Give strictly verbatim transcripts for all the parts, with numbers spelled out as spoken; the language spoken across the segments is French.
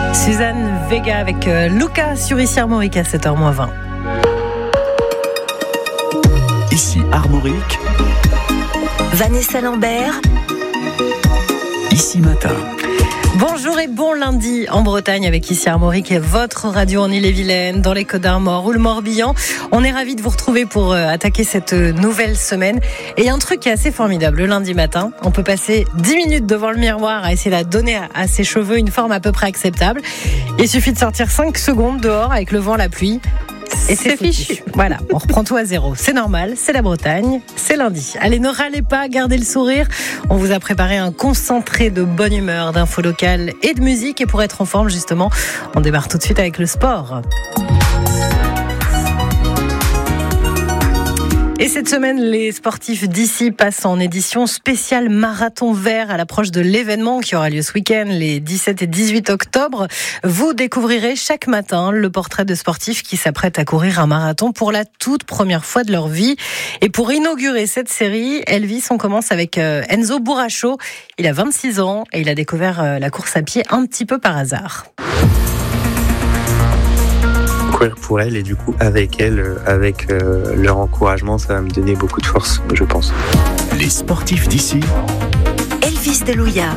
Suzanne Vega avec Luca sur Ici Armorique à sept heures moins vingt. Ici Armorique. Vanessa Lambert. Ici Matin. Bonjour et bon lundi en Bretagne avec Ici Armorique, votre radio en Ille-et-Vilaine, dans les Côtes d'Armor ou le Morbihan. On est ravis de vous retrouver pour attaquer cette nouvelle semaine. Et il y a un truc qui est assez formidable le lundi matin. On peut passer dix minutes devant le miroir à essayer de donner à, à ses cheveux une forme à peu près acceptable. Il suffit de sortir cinq secondes dehors avec le vent, la pluie. Et c'est, c'est fichu. Voilà, on reprend tout à zéro. C'est normal, c'est la Bretagne, c'est lundi. Allez, ne râlez pas, gardez le sourire. On vous a préparé un concentré de bonne humeur, d'infos locales et de musique. Et pour être en forme, justement, on démarre tout de suite avec le sport. Et cette semaine, les sportifs d'ici passent en édition spéciale marathon vert à l'approche de l'événement qui aura lieu ce week-end, les dix-sept et dix-huit octobre. Vous découvrirez chaque matin le portrait de sportifs qui s'apprêtent à courir un marathon pour la toute première fois de leur vie. Et pour inaugurer cette série, Elvis, on commence avec Enzo Buracho. Il a vingt-six ans et il a découvert la course à pied un petit peu par hasard. Courir pour elle et du coup avec elle, avec euh, leur encouragement, ça va me donner beaucoup de force, je pense. Les sportifs d'ici. Elvis Delouya.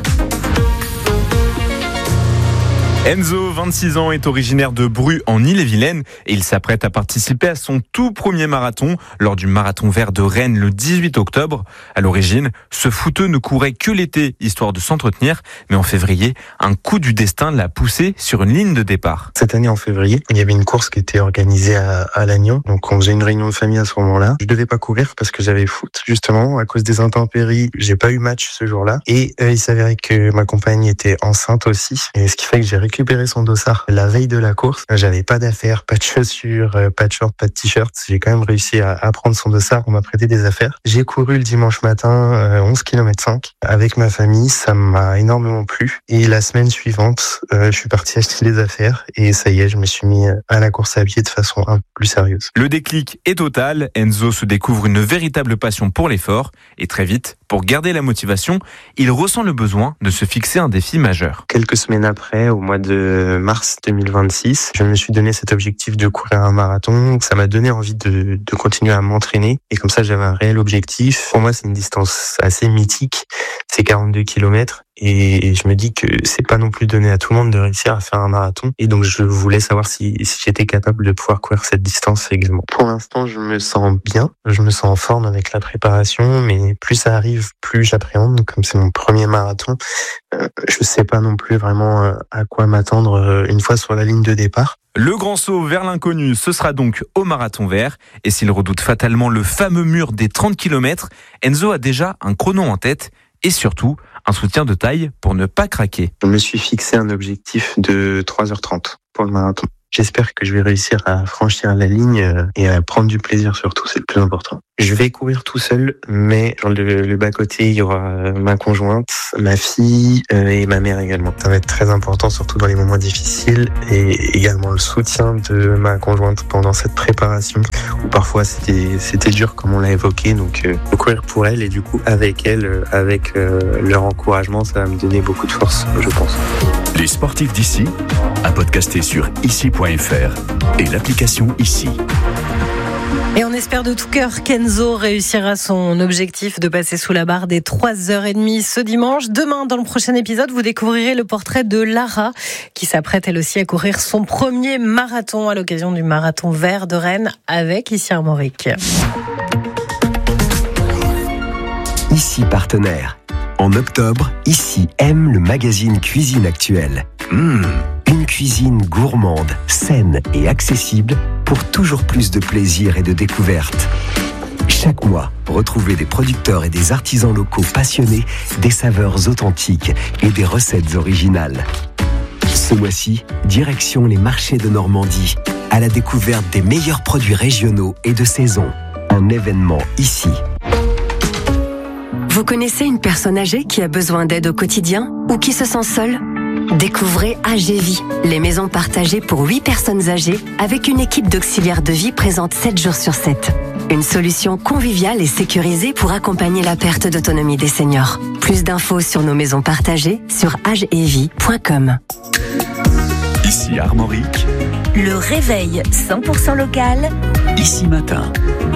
Enzo, vingt-six ans, est originaire de Bru en Ille-et-Vilaine et il s'apprête à participer à son tout premier marathon lors du marathon vert de Rennes le dix-huit octobre. À l'origine, ce footeux ne courait que l'été, histoire de s'entretenir, mais en février, un coup du destin l'a poussé sur une ligne de départ. Cette année en février, il y avait une course qui était organisée à, à Lannion, donc on faisait une réunion de famille à ce moment-là. Je devais pas courir parce que j'avais foot, justement, à cause des intempéries. J'ai pas eu match ce jour-là et euh, il s'avérait que ma compagne était enceinte aussi, et ce qui fait que j'ai récupéré son dossard la veille de la course. J'avais pas d'affaires, pas de chaussures, pas de shorts, pas de t-shirt. J'ai quand même réussi à, à prendre son dossard. On m'a prêté des affaires. J'ai couru le dimanche matin euh, onze kilomètres cinq avec ma famille. Ça m'a énormément plu. Et la semaine suivante, euh, je suis parti acheter des affaires et ça y est, je me suis mis à la course à pied de façon un peu plus sérieuse. Le déclic est total. Enzo se découvre une véritable passion pour l'effort et très vite, pour garder la motivation, il ressent le besoin de se fixer un défi majeur. Quelques semaines après, au mois de mars deux mille vingt-six, je me suis donné cet objectif de courir un marathon. Ça m'a donné envie de, de continuer à m'entraîner et comme ça, j'avais un réel objectif. Pour moi, c'est une distance assez mythique. C'est quarante-deux kilomètres. Et je me dis que c'est pas non plus donné à tout le monde de réussir à faire un marathon. Et donc, je voulais savoir si, si j'étais capable de pouvoir courir cette distance également. Pour l'instant, je me sens bien. Je me sens en forme avec la préparation. Mais plus ça arrive, plus j'appréhende. Comme c'est mon premier marathon, euh, je sais pas non plus vraiment à quoi m'attendre une fois sur la ligne de départ. Le grand saut vers l'inconnu, ce sera donc au marathon vert. Et s'il redoute fatalement le fameux mur des trente kilomètres, Enzo a déjà un chrono en tête. Et surtout, un soutien de taille pour ne pas craquer. Je me suis fixé un objectif de trois heures trente pour le marathon. J'espère que je vais réussir à franchir la ligne et à prendre du plaisir surtout, c'est le plus important. Je vais courir tout seul, mais dans le, le bas-côté, il y aura ma conjointe, ma fille et ma mère également. Ça va être très important, surtout dans les moments difficiles, et également le soutien de ma conjointe pendant cette préparation, où parfois c'était, c'était dur comme on l'a évoqué, donc euh, courir pour elle et du coup avec elle, avec euh, leur encouragement, ça va me donner beaucoup de force, je pense. Les sportifs d'ici, à podcaster sur ici point f r et l'application Ici. Et on espère de tout cœur qu'Enzo réussira son objectif de passer sous la barre des trois heures trente ce dimanche. Demain, dans le prochain épisode, vous découvrirez le portrait de Lara, qui s'apprête elle aussi à courir son premier marathon à l'occasion du marathon vert de Rennes avec Ici Armorique. Ici partenaire. En octobre, Ici aime le magazine Cuisine Actuelle. Mmh, une cuisine gourmande, saine et accessible pour toujours plus de plaisir et de découverte. Chaque mois, retrouvez des producteurs et des artisans locaux passionnés, des saveurs authentiques et des recettes originales. Ce mois-ci, direction les marchés de Normandie, à la découverte des meilleurs produits régionaux et de saison. Un événement ici. Vous connaissez une personne âgée qui a besoin d'aide au quotidien ou qui se sent seule ? Découvrez A G Vie, les maisons partagées pour huit personnes âgées avec une équipe d'auxiliaires de vie présente sept jours sur sept. Une solution conviviale et sécurisée pour accompagner la perte d'autonomie des seniors. Plus d'infos sur nos maisons partagées sur a g e vie point com. Ici Armorique, Le réveil cent pour cent local. Ici Matin.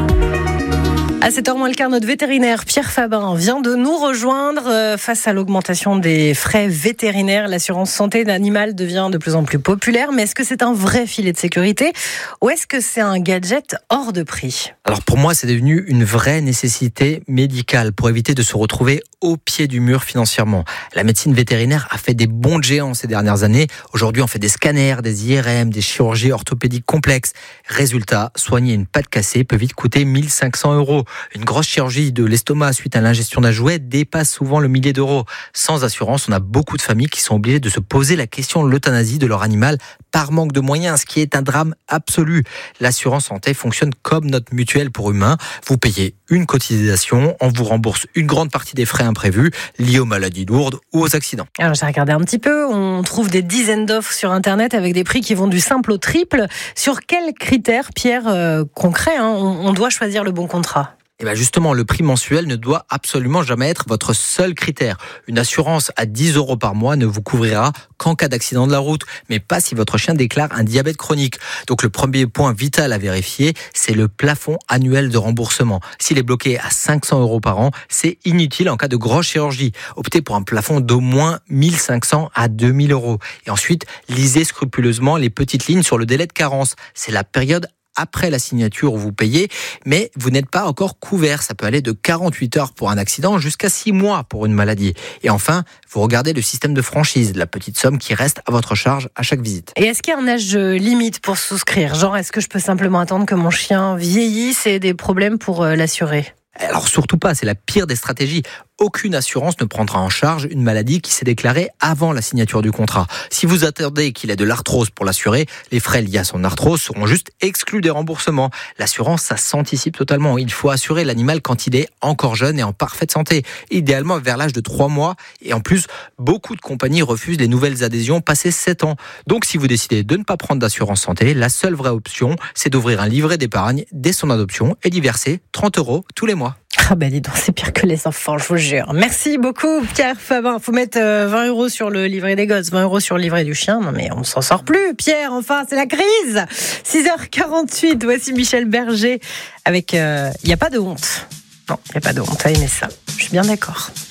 À sept heures moins le quart, notre vétérinaire Pierre Fabin vient de nous rejoindre. Face à l'augmentation des frais vétérinaires, l'assurance santé animale devient de plus en plus populaire. Mais est-ce que c'est un vrai filet de sécurité ou est-ce que c'est un gadget hors de prix ? Alors pour moi, c'est devenu une vraie nécessité médicale pour éviter de se retrouver au pied du mur financièrement. La médecine vétérinaire a fait des bonds de géants ces dernières années. Aujourd'hui, on fait des scanners, des I R M, des chirurgies orthopédiques complexes. Résultat, soigner une patte cassée peut vite coûter mille cinq cents euros. Une grosse chirurgie de l'estomac suite à l'ingestion d'un jouet dépasse souvent le millier d'euros. Sans assurance, on a beaucoup de familles qui sont obligées de se poser la question de l'euthanasie de leur animal par manque de moyens, ce qui est un drame absolu. L'assurance santé fonctionne comme notre mutuelle pour humains. Vous payez une cotisation, on vous rembourse une grande partie des frais imprévus liés aux maladies lourdes ou aux accidents. Alors j'ai regardé un petit peu, on trouve des dizaines d'offres sur Internet avec des prix qui vont du simple au triple. Sur quels critères, Pierre, euh, concrets, hein, on, on doit choisir le bon contrat ? Et bien justement, le prix mensuel ne doit absolument jamais être votre seul critère. Une assurance à dix euros par mois ne vous couvrira qu'en cas d'accident de la route, mais pas si votre chien déclare un diabète chronique. Donc le premier point vital à vérifier, c'est le plafond annuel de remboursement. S'il est bloqué à cinq cents euros par an, c'est inutile en cas de grosse chirurgie. Optez pour un plafond d'au moins mille cinq cents à deux mille euros. Et ensuite, lisez scrupuleusement les petites lignes sur le délai de carence. C'est la période après la signature où vous payez, mais vous n'êtes pas encore couvert. Ça peut aller de quarante-huit heures pour un accident jusqu'à six mois pour une maladie. Et enfin, vous regardez le système de franchise, la petite somme qui reste à votre charge à chaque visite. Et est-ce qu'il y a un âge limite pour souscrire ? Genre, est-ce que je peux simplement attendre que mon chien vieillisse et ait des problèmes pour l'assurer ? Alors surtout pas, c'est la pire des stratégies. Aucune assurance ne prendra en charge une maladie qui s'est déclarée avant la signature du contrat. Si vous attendez qu'il ait de l'arthrose pour l'assurer, les frais liés à son arthrose seront juste exclus des remboursements. L'assurance, ça s'anticipe totalement. Il faut assurer l'animal quand il est encore jeune et en parfaite santé, idéalement vers l'âge de trois mois. Et en plus, beaucoup de compagnies refusent les nouvelles adhésions passées sept ans. Donc si vous décidez de ne pas prendre d'assurance santé, la seule vraie option, c'est d'ouvrir un livret d'épargne dès son adoption et d'y verser trente euros tous les mois. Ah ben dis donc, c'est pire que les enfants, je vous jure. Merci beaucoup Pierre Fabin. Faut mettre vingt euros sur le livret des gosses, vingt euros sur le livret du chien. Non mais on s'en sort plus, Pierre, enfin, c'est la crise. six heures quarante-huit, voici Michel Berger avec... Il euh, n'y a pas de honte. Non, il n'y a pas de honte, t'as aimé ça. Je suis bien d'accord.